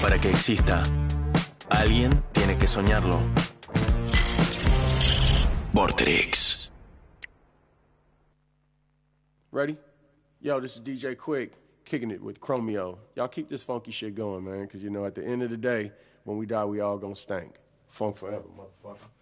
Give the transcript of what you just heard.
Para que exista, alguien tiene que soñarlo. Vorterix. Ready? Yo, this is DJ Quick, kicking it with Chromeo. Y'all keep this funky shit going, man, because, you know, at the end of the day, when we die, we all gonna stank. Funk forever, motherfucker.